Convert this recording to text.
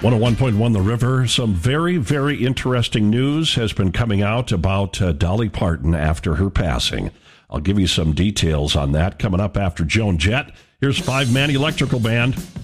101.1 The River. Some very, very interesting news has been coming out about Dolly Parton after her passing. I'll give you some details on that coming up after Joan Jett. Here's Five Man Electrical Band.